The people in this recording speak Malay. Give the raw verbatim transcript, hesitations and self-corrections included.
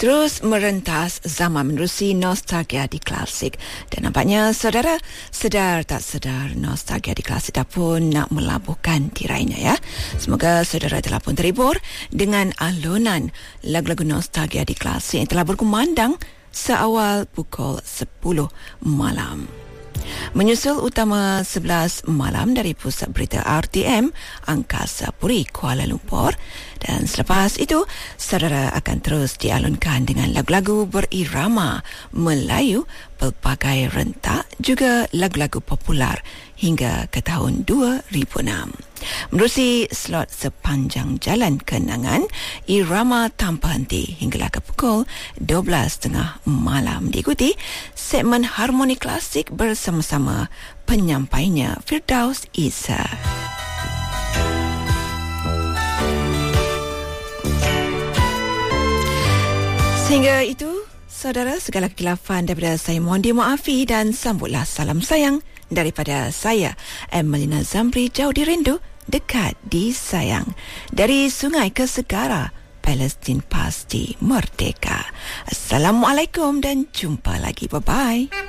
Terus merentas zaman menerusi nostalgia di klasik. Dan nampaknya saudara sedar tak sedar nostalgia di klasik dah pun nak melabuhkan tirainya ya. Semoga saudara telah pun terhibur dengan alunan lagu-lagu nostalgia di klasik yang telah berkumandang seawal pukul sepuluh malam. Menyusul utama sebelas malam dari Pusat Berita R T M Angkasa Puri Kuala Lumpur, dan selepas itu saudara akan terus dialunkan dengan lagu-lagu berirama Melayu, pelbagai rentak, juga lagu-lagu popular hingga ke tahun dua ribu enam. Menerusi slot sepanjang jalan kenangan irama tanpa henti hinggalah ke pukul dua belas tiga puluh malam, diikuti segmen harmoni klasik bersama-sama penyampainya Firdaus Isa. Sehingga itu saudara, segala kekilafan daripada saya mohon dimaafi dan sambutlah salam sayang daripada saya Emelina Zamri, jauh di rindu, dekat di sayang. Dari sungai ke segara, Palestin pasti merdeka. Assalamualaikum dan jumpa lagi. Bye-bye.